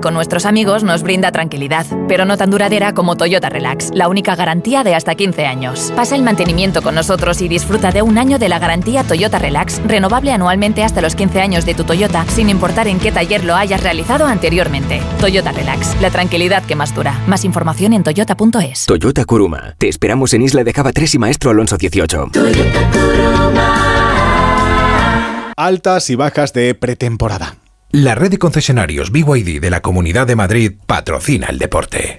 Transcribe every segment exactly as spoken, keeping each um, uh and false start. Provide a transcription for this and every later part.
con nuestros amigos nos brinda tranquilidad, pero no tan duradera como Toyota Relax, la única garantía de hasta quince años. Pasa el mantenimiento con nosotros y disfruta de un año de la garantía Toyota Relax, renovable anualmente hasta los quince años de tu Toyota, sin importar en qué taller lo hayas realizado anteriormente. Toyota Relax, la tranquilidad que más dura. Más información en toyota punto es. Toyota Kuruma. Te esperamos en Isla de Java tres y Maestro Alonso dieciocho. Toyota Kuruma. Altas y bajas de pretemporada. La red de concesionarios B Y D de la Comunidad de Madrid patrocina el deporte.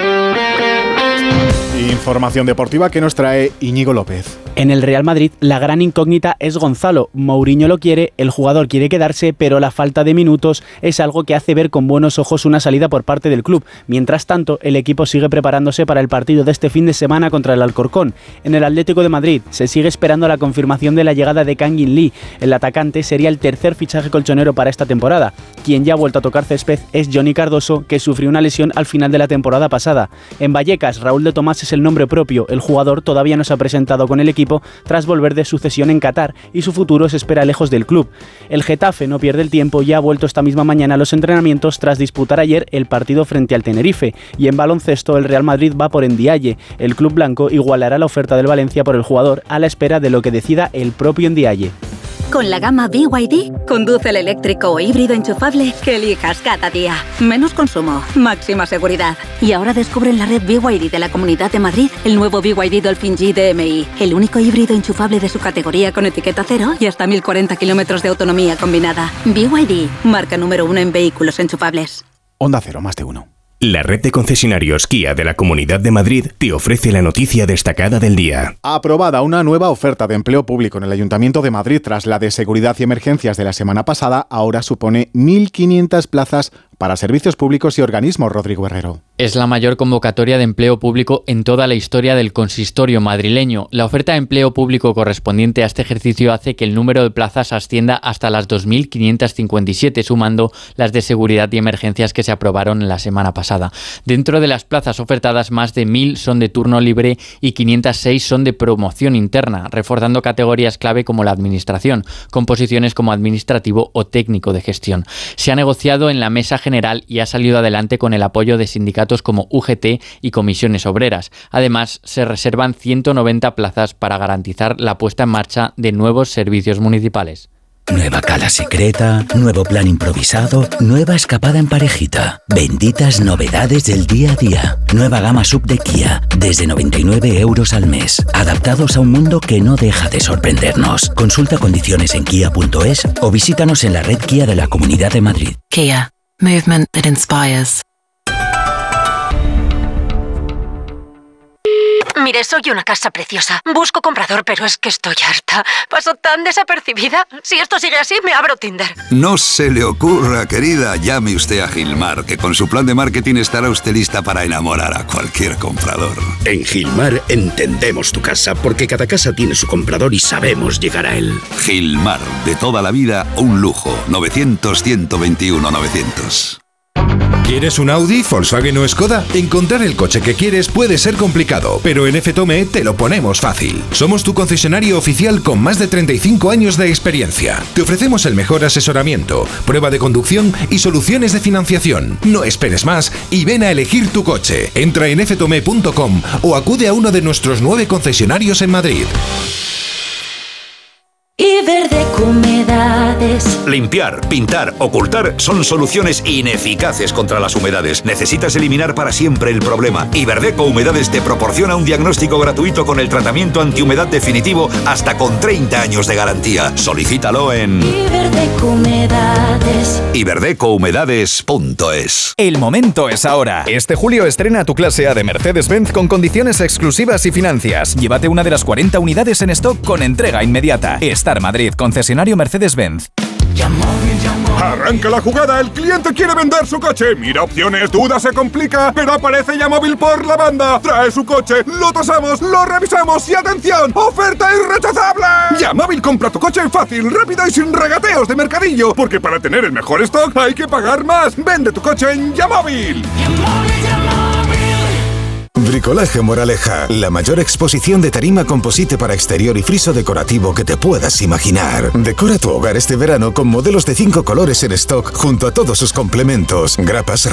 Información deportiva que nos trae Íñigo López. En el Real Madrid, la gran incógnita es Gonzalo. Mourinho lo quiere, el jugador quiere quedarse, pero la falta de minutos es algo que hace ver con buenos ojos una salida por parte del club. Mientras tanto, el equipo sigue preparándose para el partido de este fin de semana contra el Alcorcón. En el Atlético de Madrid, se sigue esperando la confirmación de la llegada de Kangin Lee. El atacante sería el tercer fichaje colchonero para esta temporada. Quien ya ha vuelto a tocar césped es Johnny Cardoso, que sufrió una lesión al final de la temporada pasada. En Vallecas, Raúl de Tomás es el nombre propio. El jugador todavía no se ha presentado con el equipo tras volver de su cesión en Qatar y su futuro se espera lejos del club. El Getafe no pierde el tiempo y ha vuelto esta misma mañana a los entrenamientos tras disputar ayer el partido frente al Tenerife. Y en baloncesto el Real Madrid va por Ndiaye. El club blanco igualará la oferta del Valencia por el jugador a la espera de lo que decida el propio Ndiaye. Con la gama B Y D, conduce el eléctrico o híbrido enchufable que elijas cada día. Menos consumo, máxima seguridad. Y ahora descubre en la red B Y D de la Comunidad de Madrid el nuevo B Y D Dolphin G D M I, el único híbrido enchufable de su categoría con etiqueta cero y hasta mil cuarenta kilómetros de autonomía combinada. B Y D, marca número uno en vehículos enchufables. Onda Cero, más de uno. La red de concesionarios Kia de la Comunidad de Madrid te ofrece la noticia destacada del día. Aprobada una nueva oferta de empleo público en el Ayuntamiento de Madrid tras la de Seguridad y Emergencias de la semana pasada, ahora supone mil quinientas plazas para servicios públicos y organismos. Rodrigo Herrero. Es la mayor convocatoria de empleo público en toda la historia del consistorio madrileño. La oferta de empleo público correspondiente a este ejercicio hace que el número de plazas ascienda hasta las dos mil quinientas cincuenta y siete, sumando las de seguridad y emergencias que se aprobaron la semana pasada. Dentro de las plazas ofertadas, más de mil son de turno libre y quinientas seis son de promoción interna, reforzando categorías clave como la administración, con posiciones como administrativo o técnico de gestión. Se ha negociado en la mesa general y ha salido adelante con el apoyo de sindicatos como U G T y comisiones obreras. Además, se reservan ciento noventa plazas para garantizar la puesta en marcha de nuevos servicios municipales. Nueva cala secreta, nuevo plan improvisado, nueva escapada en parejita. Benditas novedades del día a día. Nueva gama sub de Kia, desde noventa y nueve euros al mes. Adaptados a un mundo que no deja de sorprendernos. Consulta condiciones en kia punto es o visítanos en la red Kia de la Comunidad de Madrid. Kia. Movement that inspires. Mire, soy una casa preciosa. Busco comprador, pero es que estoy harta. Paso tan desapercibida. Si esto sigue así, me abro Tinder. No se le ocurra, querida. Llame usted a Gilmar, que con su plan de marketing estará usted lista para enamorar a cualquier comprador. En Gilmar entendemos tu casa, porque cada casa tiene su comprador y sabemos llegar a él. Gilmar, de toda la vida, un lujo. novecientos, ciento veintiuno, novecientos. ¿Quieres un Audi, Volkswagen o Skoda? Encontrar el coche que quieres puede ser complicado, pero en F-Tome te lo ponemos fácil. Somos tu concesionario oficial con más de treinta y cinco años de experiencia. Te ofrecemos el mejor asesoramiento, prueba de conducción y soluciones de financiación. No esperes más y ven a elegir tu coche. Entra en f tome punto com o acude a uno de nuestros nueve concesionarios en Madrid. Iberdeco Humedades. Limpiar, pintar, ocultar son soluciones ineficaces contra las humedades. Necesitas eliminar para siempre el problema. Iberdeco Humedades te proporciona un diagnóstico gratuito con el tratamiento antihumedad definitivo hasta con treinta años de garantía. Solicítalo en Iberdeco Humedades. iberdeco humedades punto es. El momento es ahora. Este julio estrena tu clase A de Mercedes-Benz con condiciones exclusivas y financias. Llévate una de las cuarenta unidades en stock con entrega inmediata. Star Madrid, concesionario Mercedes-Benz. Arranca la jugada, el cliente quiere vender su coche. Mira opciones, duda, se complica, pero aparece Yamóvil por la banda. Trae su coche, lo tasamos, lo revisamos y ¡atención! ¡Oferta irrechazable! Yamóvil compra tu coche fácil, rápido y sin regateos de mercadillo, porque para tener el mejor stock hay que pagar más. Vende tu coche en Yamóvil. Bricolaje Moraleja, la mayor exposición de tarima composite para exterior y friso decorativo que te puedas imaginar. Decora tu hogar este verano con modelos de cinco colores en stock junto a todos sus complementos, grapas,